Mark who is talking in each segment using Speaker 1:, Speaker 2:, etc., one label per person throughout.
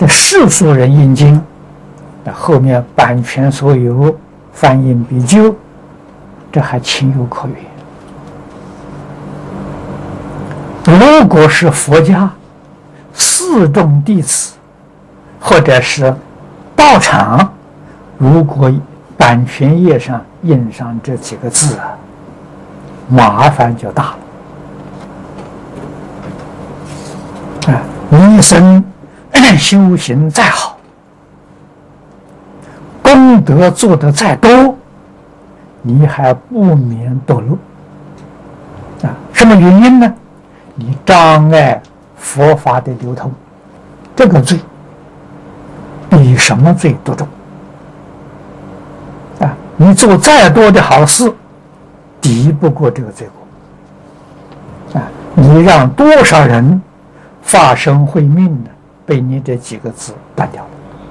Speaker 1: 这世俗人印经，那后面版权所有，翻印必究，这还情有可原。如果是佛家四众弟子，或者是道场，如果版权页上印上这几个字啊，麻烦就大了。你一生修行再好，功德做得再多，你还不免堕落。什么原因呢？你障碍佛法的流通，这个罪比什么罪都重。你做再多的好事，抵不过这个罪过。你让多少人发生慧命呢？被你这几个字断掉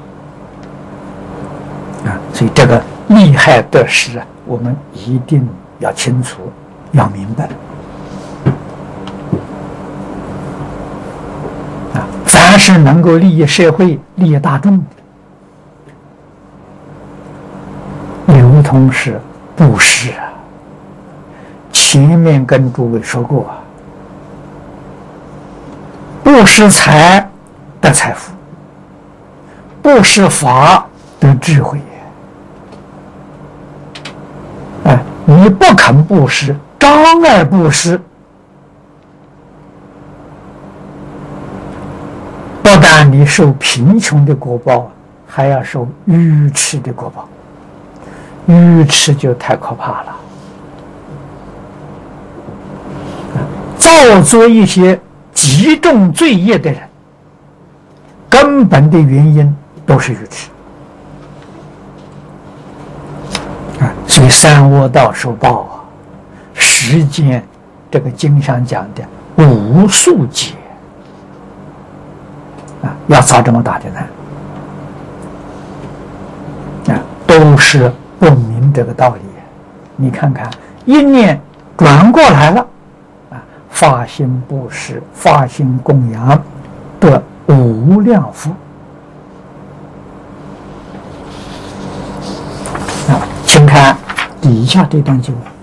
Speaker 1: 了。所以这个利害得失啊，我们一定要清楚，要明白。凡是能够利益社会、利益大众的，流通是布施啊。前面跟诸位说过啊，布施财得财富，布施法得智慧。你不肯布施，障碍布施，不但你受贫穷的果报，还要受愚痴的果报。愚痴就太可怕了。造作一些极重罪业的人，根本的原因都是愚痴。所以三恶道受报啊，时间这个经上讲的无数劫要造这么大的难都是不明这个道理。你看看，一念转过来了发心布施，发心供养，得无量福。请看底下这段经文。